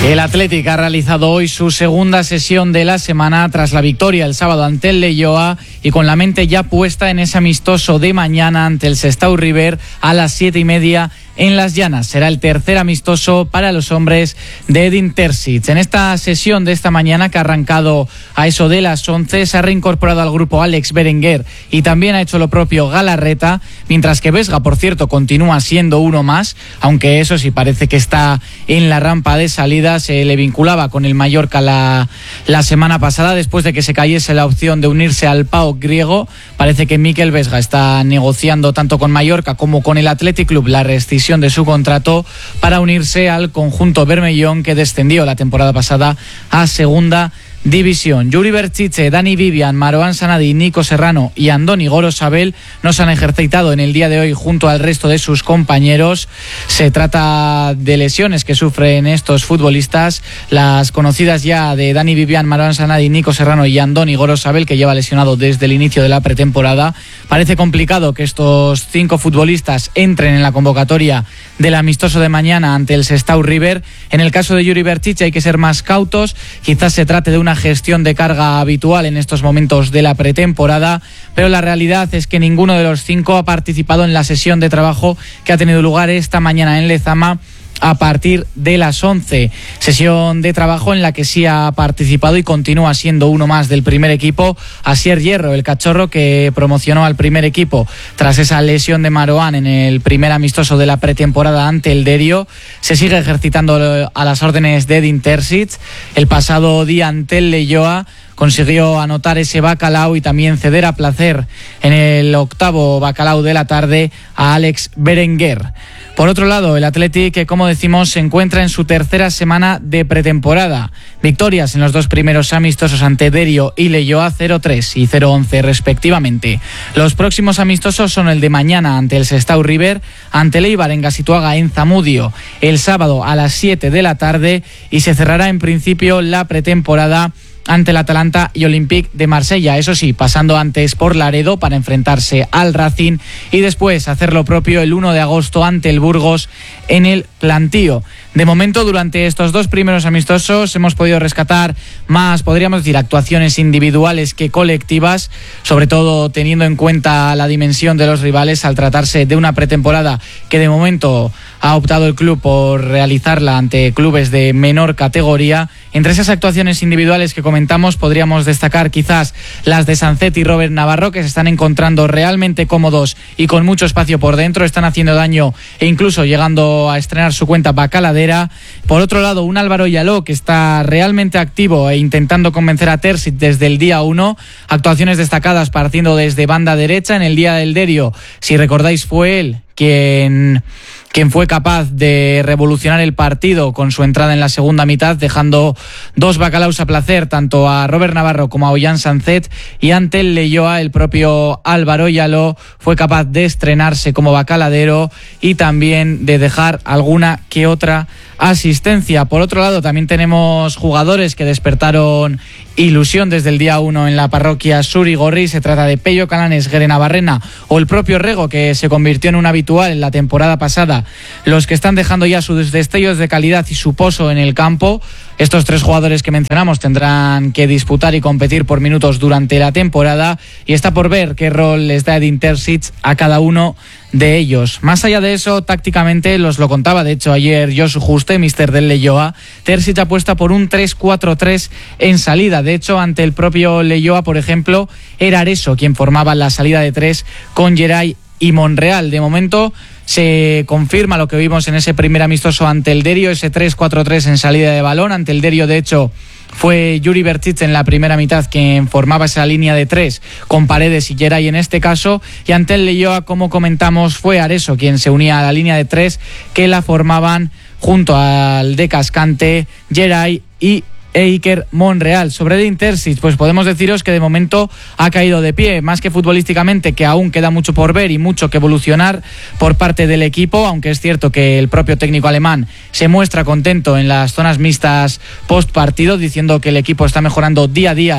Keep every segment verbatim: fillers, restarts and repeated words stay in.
El Athletic ha realizado hoy su segunda sesión de la semana tras la victoria el sábado ante el Leioa y con la mente ya puesta en ese amistoso de mañana ante el Sestao River a las siete y media en Las Llanas. Será el tercer amistoso para los hombres de Edin Terzic. En esta sesión de esta mañana, que ha arrancado a eso de las once, se ha reincorporado al grupo Alex Berenguer y también ha hecho lo propio Galarreta, mientras que Vesga, por cierto, continúa siendo uno más, aunque eso sí parece que está en la rampa de salida. Se le vinculaba con el Mallorca la, la semana pasada, después de que se cayese la opción de unirse al P A O K griego. Parece que Mikel Vesga está negociando tanto con Mallorca como con el Athletic Club la rescisión de su contrato para unirse al conjunto bermellón, que descendió la temporada pasada a segunda división. Yuri Berchiche, Dani Vivian, Marouane Sanadi, Nico Serrano y Andoni Gorosabel no se han ejercitado en el día de hoy junto al resto de sus compañeros. Se trata de lesiones que sufren estos futbolistas, las conocidas ya de Dani Vivian, Marouane Sanadi, Nico Serrano y Andoni Gorosabel, que lleva lesionado desde el inicio de la pretemporada. Parece complicado que estos cinco futbolistas entren en la convocatoria del amistoso de mañana ante el Sestao River. En el caso de Yuri Berchiche hay que ser más cautos, quizás se trate de una gestión de carga habitual en estos momentos de la pretemporada, pero la realidad es que ninguno de los cinco ha participado en la sesión de trabajo que ha tenido lugar esta mañana en Lezama a partir de las once. Sesión de trabajo en la que sí ha participado y continúa siendo uno más del primer equipo Asier Hierro, el cachorro que promocionó al primer equipo tras esa lesión de Marouane en el primer amistoso de la pretemporada ante el Derio. Se sigue ejercitando a las órdenes de Edin Terzic. El pasado día ante el Leioa consiguió anotar ese bacalao y también ceder a placer en el octavo bacalao de la tarde a Alex Berenguer. Por otro lado, el Athletic, que como decimos, se encuentra en su tercera semana de pretemporada. Victorias en los dos primeros amistosos ante Derio y Leioa, cero tres y cero once respectivamente. Los próximos amistosos son el de mañana ante el Sestao River, ante el Eibar en Gasituaga en Zamudio el sábado a las siete de la tarde, y se cerrará en principio la pretemporada ante el Atalanta y Olympique de Marsella, eso sí, pasando antes por Laredo para enfrentarse al Racing y después hacer lo propio el uno de agosto ante el Burgos en el Plantío. De momento, durante estos dos primeros amistosos hemos podido rescatar más, podríamos decir, actuaciones individuales que colectivas, sobre todo teniendo en cuenta la dimensión de los rivales al tratarse de una pretemporada que de momento ha optado el club por realizarla ante clubes de menor categoría. Entre esas actuaciones individuales que comentamos podríamos destacar quizás las de Sancet y Robert Navarro, que se están encontrando realmente cómodos y con mucho espacio por dentro, están haciendo daño e incluso llegando a estrenar su cuenta bacaladera. Por otro lado, un Álvaro Yaló que está realmente activo e intentando convencer a Terzic desde el día uno. Actuaciones destacadas partiendo desde banda derecha. En el día del Derio, si recordáis, fue él quien... quien fue capaz de revolucionar el partido con su entrada en la segunda mitad, dejando dos bacalaos a placer tanto a Robert Navarro como a Ollán Sancet, y ante el Leioa el propio Álvaro Yaló fue capaz de estrenarse como bacaladero y también de dejar alguna que otra asistencia. Por otro lado, también tenemos jugadores que despertaron ilusión desde el día uno en la parroquia Surigorri. Se trata de Pello Calanes, Guere Navarrena o el propio Rego, que se convirtió en un habitual en la temporada pasada, los que están dejando ya sus destellos de calidad y su pozo en el campo. Estos tres jugadores que mencionamos tendrán que disputar y competir por minutos durante la temporada, y está por ver qué rol les da Edin Terzic a cada uno de ellos. Más allá de eso, tácticamente, los lo contaba de hecho ayer Josu Juste, míster del Leioa, Terzic apuesta por un tres cuatro tres en salida. De hecho, ante el propio Leioa, por ejemplo, era Areso quien formaba la salida de tres con Geray y Monreal. De momento se confirma lo que vimos en ese primer amistoso ante el Derio, ese tres cuatro tres en salida de balón. Ante el Derio, de hecho, fue Yuri Berchiche en la primera mitad quien formaba esa línea de tres con Paredes y Geray en este caso, y ante el Leioa, como comentamos, fue Areso quien se unía a la línea de tres que la formaban junto al de Cascante, Geray y Iker Monreal. Sobre Edin Terzic, pues podemos deciros que de momento ha caído de pie, más que futbolísticamente, que aún queda mucho por ver y mucho que evolucionar por parte del equipo, aunque es cierto que el propio técnico alemán se muestra contento en las zonas mixtas post partido, diciendo que el equipo está mejorando día a día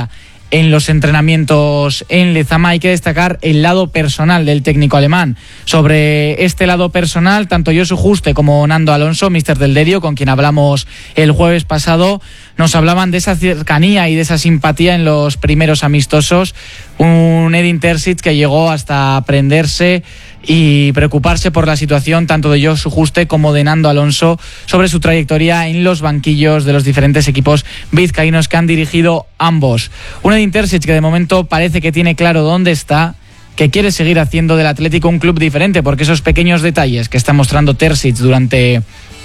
en los entrenamientos en Lezama. Hay que destacar el lado personal del técnico alemán. Sobre este lado personal, tanto Josu Juste como Nando Alonso, míster del Derio, con quien hablamos el jueves pasado, nos hablaban de esa cercanía y de esa simpatía en los primeros amistosos. Un Edin Terzic que llegó hasta aprenderse y preocuparse por la situación tanto de Josu Juste como de Nando Alonso sobre su trayectoria en los banquillos de los diferentes equipos vizcaínos que han dirigido ambos. Un Edin Terzic que de momento parece que tiene claro dónde está, que quiere seguir haciendo del Atlético un club diferente, porque esos pequeños detalles que está mostrando Terzic durante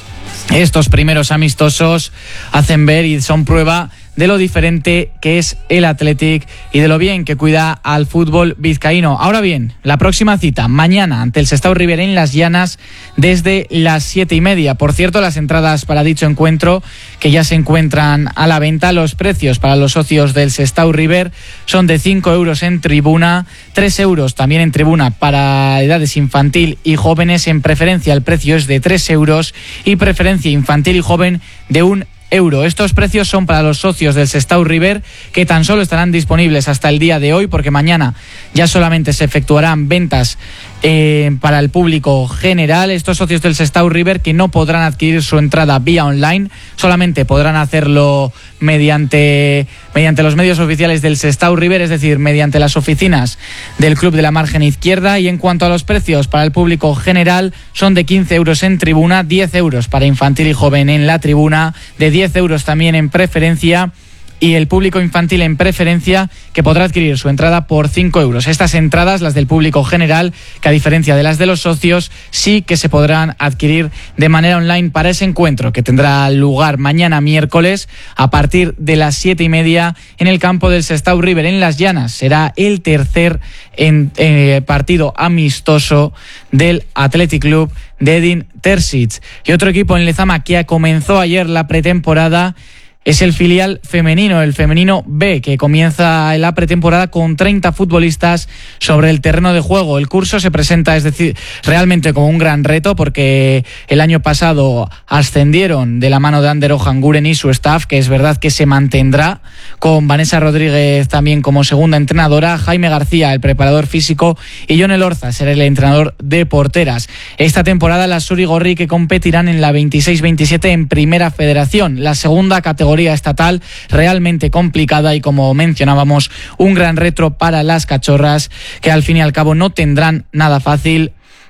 estos primeros amistosos hacen ver y son prueba de lo diferente que es el Athletic y de lo bien que cuida al fútbol vizcaíno. Ahora bien, la próxima cita, mañana, ante el Sestao River en Las Llanas, desde las siete y media. Por cierto, las entradas para dicho encuentro, que ya se encuentran a la venta, los precios para los socios del Sestao River son de cinco euros en tribuna, tres euros también en tribuna para edades infantil y jóvenes. En preferencia el precio es de tres euros y preferencia infantil y joven de un euro. Estos precios son para los socios del Sestao River, que tan solo estarán disponibles hasta el día de hoy, porque mañana ya solamente se efectuarán ventas eh, para el público general. Estos socios del Sestao River que no podrán adquirir su entrada vía online, solamente podrán hacerlo mediante, mediante los medios oficiales del Sestao River, es decir, mediante las oficinas del club de la margen izquierda. Y en cuanto a los precios para el público general, son de quince euros en tribuna, diez euros para infantil y joven en la tribuna, de diez euros también en preferencia, y el público infantil en preferencia, que podrá adquirir su entrada por cinco euros. Estas entradas, las del público general, que a diferencia de las de los socios, sí que se podrán adquirir de manera online para ese encuentro que tendrá lugar mañana miércoles a partir de las siete y media en el campo del Sestao River en Las Llanas. Será el tercer en, eh, partido amistoso del Athletic Club de Edin Terzic. Y otro equipo en Lezama que comenzó ayer la pretemporada es el filial femenino, el femenino B, que comienza la pretemporada con treinta futbolistas sobre el terreno de juego. El curso se presenta, es decir, realmente como un gran reto, porque el año pasado ascendieron de la mano de Ander Ojanguren y su staff, que es verdad que se mantendrá, con Vanessa Rodríguez también como segunda entrenadora, Jaime García, el preparador físico, y Jon Elorza será el entrenador de porteras. Esta temporada las Surigorri que competirán en la veintiséis veintisiete en Primera Federación, la segunda categoría estatal, realmente complicada y, como mencionábamos, un gran reto para las cachorras, que al fin y al cabo no tendrán nada fácil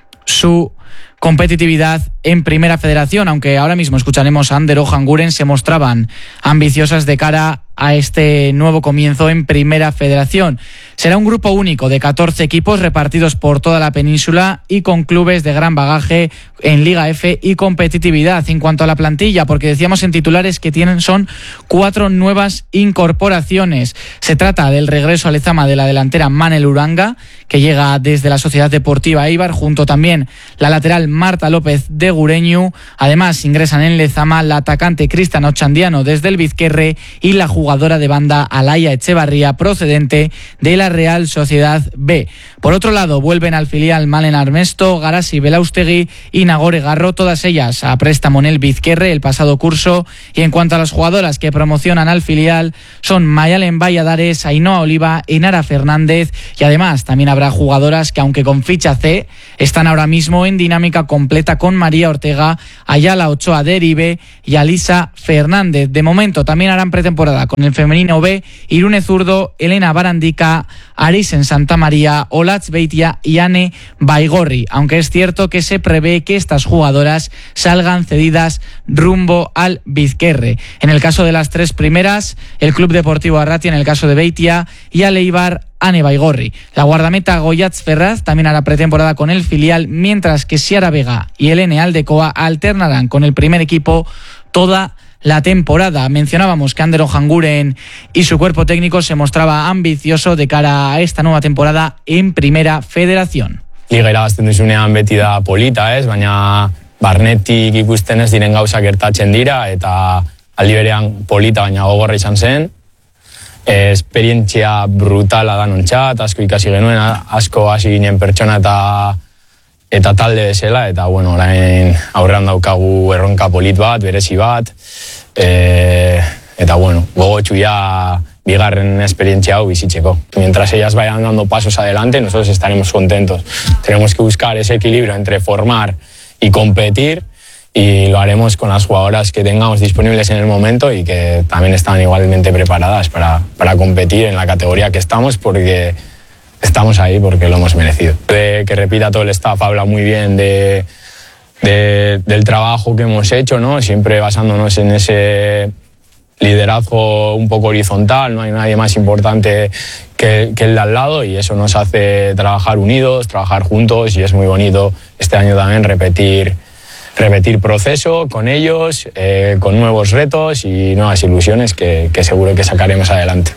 su competitividad en Primera Federación, aunque ahora mismo escucharemos a Ander Ojanguren, se mostraban ambiciosas de cara a este nuevo comienzo en Primera Federación. Será un grupo único de catorce equipos repartidos por toda la península y con clubes de gran bagaje en Liga F y competitividad. En cuanto a la plantilla, porque decíamos en titulares que tienen son cuatro nuevas incorporaciones. Se trata del regreso a Lezama de la delantera Manel Uranga, que llega desde la Sociedad Deportiva Eibar, junto también la lateral Marta López de Gureñu. Además ingresan en Lezama la atacante Cristian Ochandiano desde el Vizquerre y la jugadora de banda Alaya Echevarría, procedente de la Real Sociedad B. Por otro lado, vuelven al filial Malen Armesto, Garasi Belaustegui y Nagore Garro, todas ellas a préstamo en el Vizquerre el pasado curso. Y en cuanto a las jugadoras que promocionan al filial, son Mayalen Valladares, Ainhoa Oliva, Enara Fernández, y además también habrá jugadoras que, aunque con ficha C, están ahora mismo en dinámica completa con María Ortega, Ayala Ochoa de Eribe y Alisa Fernández. De momento también harán pretemporada con el femenino B Irune Zurdo, Elena Barandica, Arisen Santa María, Olatz Beitia y Ane Baigorri, aunque es cierto que se prevé que estas jugadoras salgan cedidas rumbo al Vizquerre. En el caso de las tres primeras, el Club Deportivo Arratia, en el caso de Beitia, y Aleibar Ane Baigorri. La guardameta Goyatz Ferraz también hará pretemporada con el filial, mientras que Siara Vega y Elene Aldecoa alternarán con el primer equipo toda la temporada. Mencionábamos que Ander Ojanguren y su cuerpo técnico se mostraba ambicioso de cara a esta nueva temporada en Primera Federación. Liga irabazten duzunean beti da polita, ez? Baina barnetik ikusten ez diren gauzak gertatzen dira, eta aldi berean polita baina gogorra izan zen. Esperientzia brutala da nontzat, asko ikasi genuen, asko hasi ginen pertsona eta eta talde bezala, eta bueno, orain aurrean daukagu erronka polit bat, berezi bat, e, eta bueno, gogotxu ja bigarren esperientzia hau bizitzeko. Mientras ellas vayan dando pasos adelante, nosotros estaremos contentos. Tenemos que buscar ese equilibrio entre formar y competir, y lo haremos con las jugadoras que tengamos disponibles en el momento y que también están igualmente preparadas para, para competir en la categoría que estamos, porque estamos ahí porque lo hemos merecido. De que repita todo el staff, habla muy bien de, de, del trabajo que hemos hecho, ¿no? Siempre basándonos en ese liderazgo un poco horizontal, no hay nadie más importante que, que el de al lado, y eso nos hace trabajar unidos, trabajar juntos, y es muy bonito este año también repetir repetir proceso con ellos, eh, con nuevos retos y nuevas ilusiones que, que seguro que sacaremos adelante.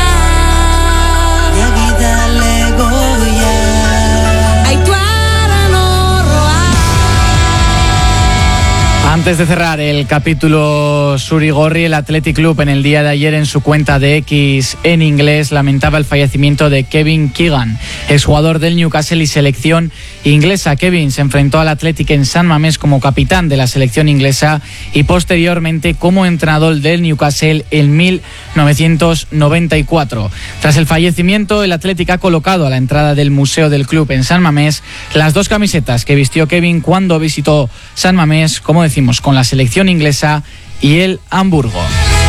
Antes de cerrar el capítulo Surigorri, el Athletic Club en el día de ayer en su cuenta de X en inglés lamentaba el fallecimiento de Kevin Keegan, exjugador del Newcastle y selección inglesa. Kevin se enfrentó al Athletic en San Mamés como capitán de la selección inglesa y posteriormente como entrenador del Newcastle en mil novecientos noventa y cuatro. Tras el fallecimiento, el Athletic ha colocado a la entrada del museo del club en San Mamés las dos camisetas que vistió Kevin cuando visitó San Mamés, como decimos, con la selección inglesa y el Hamburgo.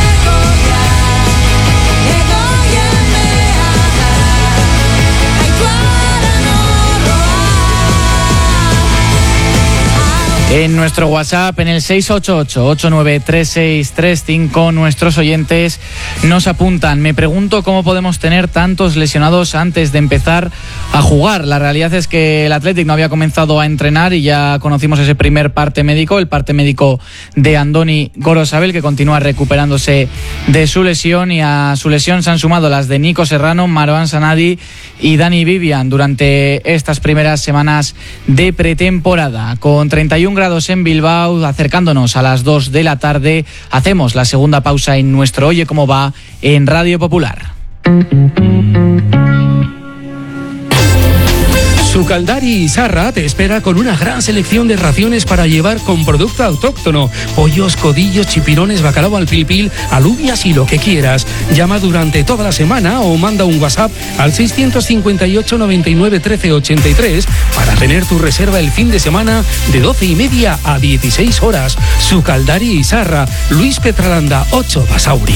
En nuestro WhatsApp, en el seis ocho ocho, ocho nueve tres seis tres cinco, nuestros oyentes nos apuntan: me pregunto cómo podemos tener tantos lesionados antes de empezar a jugar. La realidad es que el Athletic no había comenzado a entrenar y ya conocimos ese primer parte médico, el parte médico de Andoni Gorosabel, que continúa recuperándose de su lesión, y a su lesión se han sumado las de Nico Serrano, Marwan Sanadi y Dani Vivian durante estas primeras semanas de pretemporada. Con treinta y un grados en Bilbao, acercándonos a las dos de la tarde, hacemos la segunda pausa en nuestro Oye Cómo Va en Radio Popular. Sucaldari Izarra te espera con una gran selección de raciones para llevar con producto autóctono: pollos, codillos, chipirones, bacalao al pil pil, alubias y lo que quieras. Llama durante toda la semana o manda un WhatsApp al seiscientos cincuenta y ocho, noventa y nueve, trece, ochenta y tres para tener tu reserva el fin de semana de doce y media a dieciséis horas. Sucaldari Izarra, Luis Petralanda ocho, Basauri.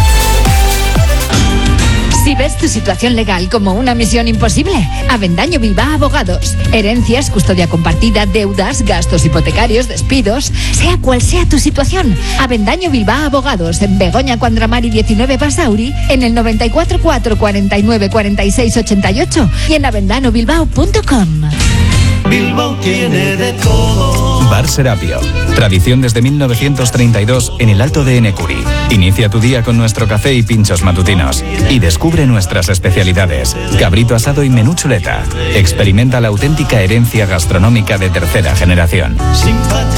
Si ves tu situación legal como una misión imposible, Avendaño Bilbao Abogados. Herencias, custodia compartida, deudas, gastos hipotecarios, despidos, sea cual sea tu situación. Avendaño Bilbao Abogados, en Begoña Cuandramari diecinueve Basauri, en el noventa y cuatro, cuatro cuarenta y nueve, cuarenta y seis, ochenta y ocho y en avendano bilbao punto com. Bilbao tiene de todo. Bar Serapio. Tradición desde mil novecientos treinta y dos en el Alto de Enecuri. Inicia tu día con nuestro café y pinchos matutinos. Y descubre nuestras especialidades: cabrito asado y menú chuleta. Experimenta la auténtica herencia gastronómica de tercera generación.